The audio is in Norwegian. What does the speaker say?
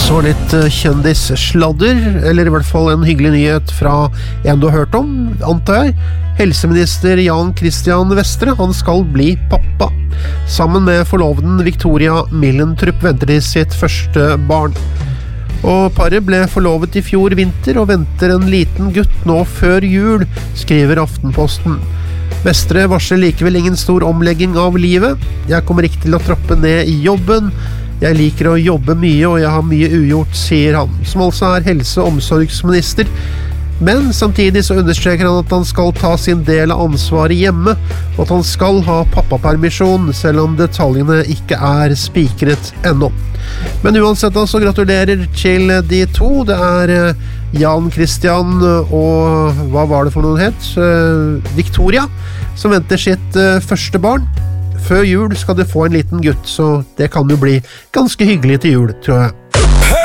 Så litt kjendissladder, eller I hvert fall en hyggelig nyhet fra en du har hørt om, antar jeg. Helseminister Jan Christian Vestre, han skal bli pappa. Sammen med forloveden Victoria Millentrup venter de sitt første barn. Og paret ble forlovet I fjor vinter og venter en liten gutt nå før jul, skriver Aftenposten. Vestre varsler likevel ingen stor omlegging av livet. Jeg kommer ikke til å trappe ned I jobben. Jeg liker å jobbe mye, og jeg har mye ugjort, sier han, som altså helse- og omsorgsminister. Men samtidig så understreker han at han skal ta sin del av ansvaret hjemme, og at han skal ha pappapermisjon, selv om detaljene ikke spikret ennå. Men uansett så gratulerer til de to. Det Jan Christian og hva var det for noen het? Victoria, som venter sitt første barn. Før jul skal de få en liten gutt, så det kan jo bli ganske hyggelig til jul, tror jeg.